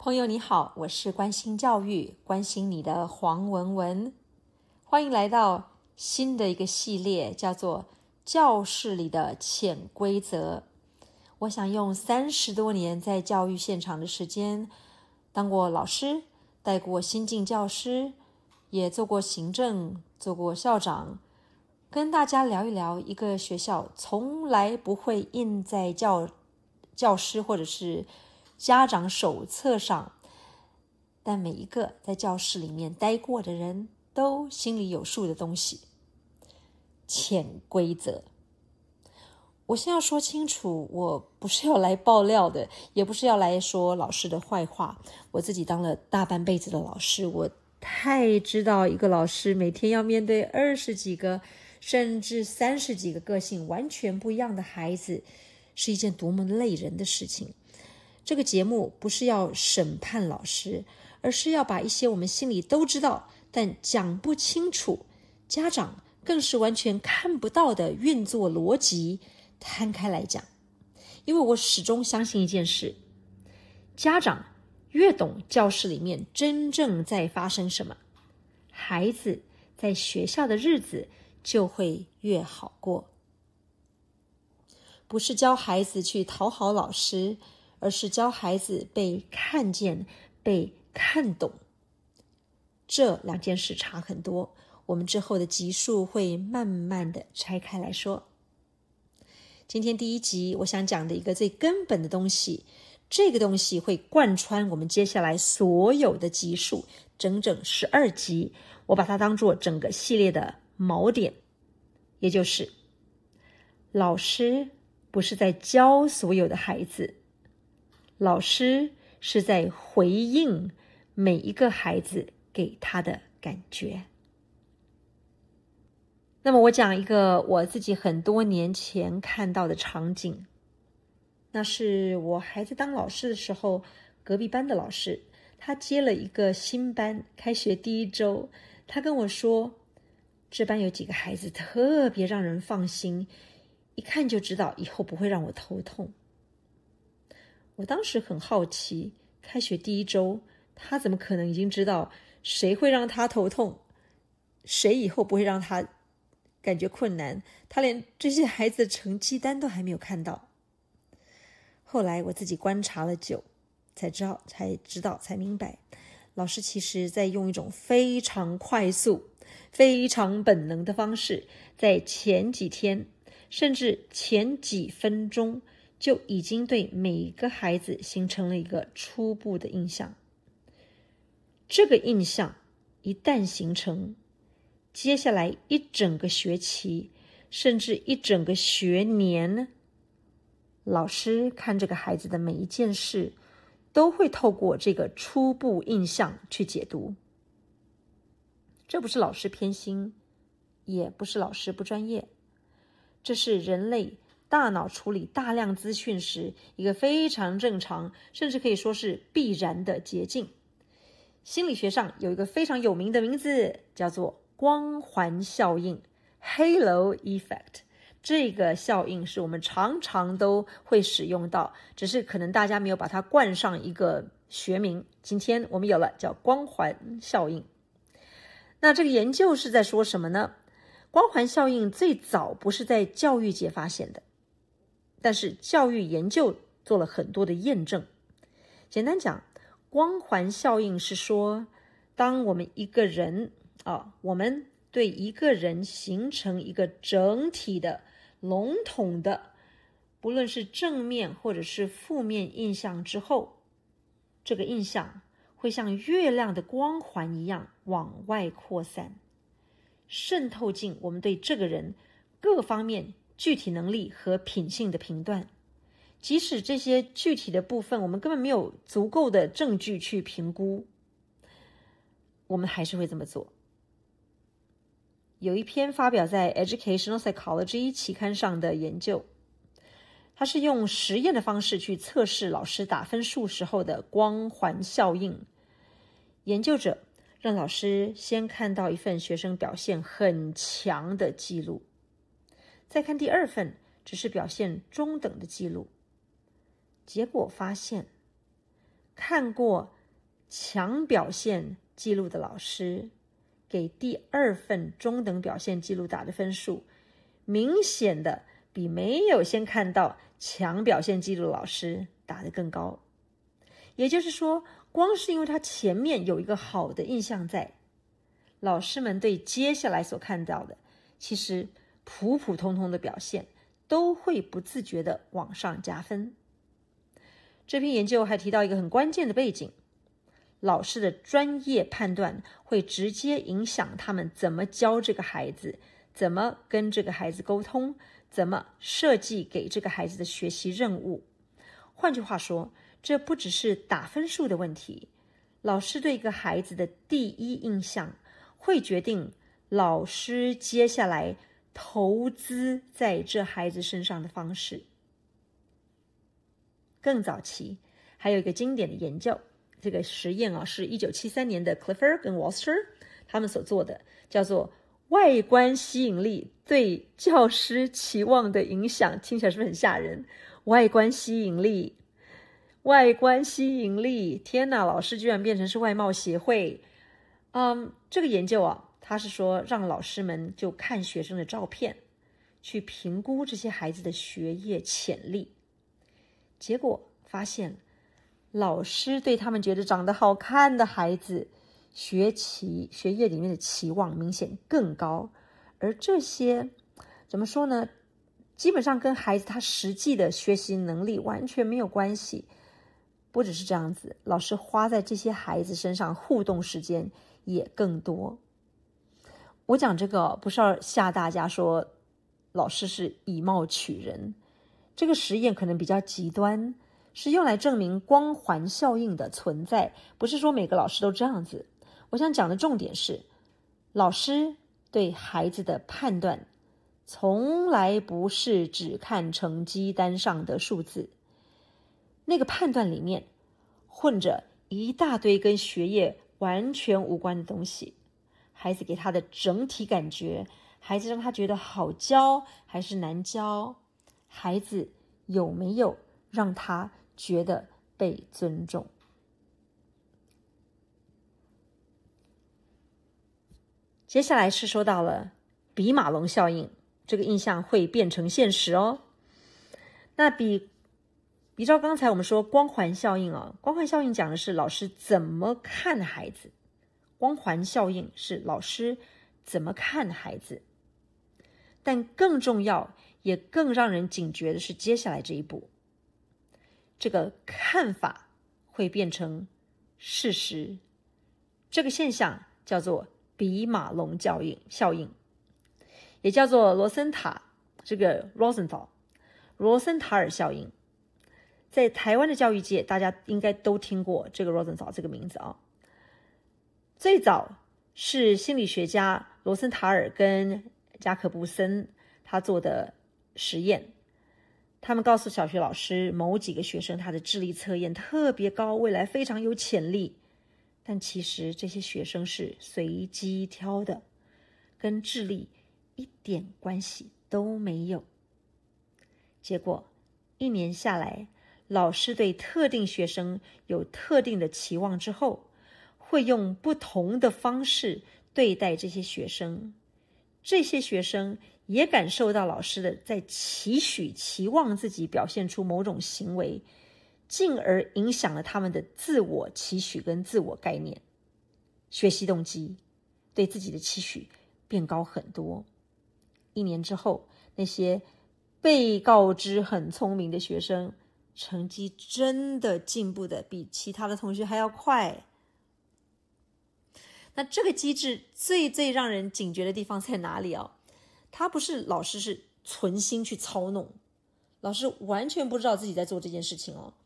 朋友你好，我是关心教育、关心你的黄文文，欢迎来到新的一个系列，叫做教室里的潜规则。我想用30多年在教育现场的时间，当过老师，带过新进教师，也做过行政，做过校长，跟大家聊一聊一个学校从来不会印在教师或者是家长手册上，但每一个在教室里面待过的人都心里有数的东西，潜规则。我先要说清楚，我不是要来爆料的，也不是要来说老师的坏话。我自己当了大半辈子的老师，我太知道一个老师每天要面对20几个甚至30几个个性完全不一样的孩子，是一件多么累人的事情。这个节目不是要审判老师，而是要把一些我们心里都知道但讲不清楚，家长更是完全看不到的运作逻辑摊开来讲。因为我始终相信一件事，家长越懂教室里面真正在发生什么，孩子在学校的日子就会越好过。不是教孩子去讨好老师，而是教孩子被看见、被看懂。这两件事差很多，我们之后的集数会慢慢的拆开来说。今天第一集我想讲的一个最根本的东西，这个东西会贯穿我们接下来所有的集数，整整12集，我把它当作整个系列的锚点，也就是老师不是在教所有的孩子，老师是在回应每一个孩子给他的感觉。那么我讲一个我自己很多年前看到的场景，那是我还在当老师的时候，隔壁班的老师，他接了一个新班，开学第1周，他跟我说，这班有几个孩子特别让人放心，一看就知道以后不会让我头痛。我当时很好奇，开学第1周，他怎么可能已经知道谁会让他头痛，谁以后不会让他感觉困难？他连这些孩子的成绩单都还没有看到。后来我自己观察了久，才明白，老师其实在用一种非常快速、非常本能的方式，在前几天，甚至前几分钟，就已经对每一个孩子形成了一个初步的印象。这个印象一旦形成，接下来一整个学期，甚至一整个学年，老师看这个孩子的每一件事，都会透过这个初步印象去解读。这不是老师偏心，也不是老师不专业，这是人类大脑处理大量资讯时一个非常正常，甚至可以说是必然的捷径。心理学上有一个非常有名的名字，叫做光环效应 Halo Effect。 这个效应是我们常常都会使用到，只是可能大家没有把它冠上一个学名，今天我们有了，叫光环效应。那这个研究是在说什么呢？光环效应最早不是在教育界发现的，但是教育研究做了很多的验证。简单讲，光环效应是说，当我们一个人我们对一个人形成一个整体的、笼统的，不论是正面或者是负面印象之后，这个印象会像月亮的光环一样往外扩散，渗透进我们对这个人各方面具体能力和品性的评断。即使这些具体的部分我们根本没有足够的证据去评估，我们还是会这么做。有一篇发表在 Educational Psychology 期刊上的研究，它是用实验的方式去测试老师打分数时候的光环效应。研究者让老师先看到一份学生表现很强的记录，再看第2份只是表现中等的记录。结果发现，看过强表现记录的老师给第2份中等表现记录打的分数，明显的比没有先看到强表现记录的老师打得更高。也就是说，光是因为他前面有一个好的印象在，老师们对接下来所看到的，其实普普通通的表现都会不自觉地往上加分。这篇研究还提到一个很关键的背景，老师的专业判断会直接影响他们怎么教这个孩子，怎么跟这个孩子沟通，怎么设计给这个孩子的学习任务。换句话说，这不只是打分数的问题，老师对一个孩子的第一印象会决定老师接下来投资在这孩子身上的方式。更早期还有一个经典的研究，这个实验是1973年的 Clifford 跟 Walster 他们所做的，叫做外观吸引力对教师期望的影响。听起来是不是很吓人？外观吸引力，天哪，老师居然变成是外貌协会。这个研究他是说让老师们就看学生的照片，去评估这些孩子的学业潜力。结果发现，老师对他们觉得长得好看的孩子，学业里面的期望明显更高。而这些怎么说呢？基本上跟孩子他实际的学习能力完全没有关系。不只是这样子，老师花在这些孩子身上互动时间也更多。我讲这个不是要吓大家说老师是以貌取人，这个实验可能比较极端，是用来证明光环效应的存在，不是说每个老师都这样子。我想讲的重点是，老师对孩子的判断从来不是只看成绩单上的数字，那个判断里面混着一大堆跟学业完全无关的东西。孩子给他的整体感觉，孩子让他觉得好教还是难教，孩子有没有让他觉得被尊重。接下来是说到了比马龙效应，这个印象会变成现实哦。那比照刚才我们说光环效应光环效应讲的是老师怎么看孩子，光环效应是老师怎么看孩子。但更重要也更让人警觉的是接下来这一步，这个看法会变成事实。这个现象叫做比马龙效应，也叫做罗森塔尔效应。在台湾的教育界，大家应该都听过这个 Rosenthal 这个名字最早是心理学家罗森塔尔跟加可布森他做的实验。他们告诉小学老师某几个学生他的智力测验特别高，未来非常有潜力，但其实这些学生是随机挑的，跟智力一点关系都没有。结果1年下来，老师对特定学生有特定的期望之后，会用不同的方式对待这些学生。这些学生也感受到老师的在期望自己表现出某种行为，进而影响了他们的自我期许跟自我概念，学习动机对自己的期许变高很多。1年之后，那些被告知很聪明的学生，成绩真的进步的比其他的同学还要快。那这个机制最让人警觉的地方在哪里它不是老师是存心去操弄，老师完全不知道自己在做这件事情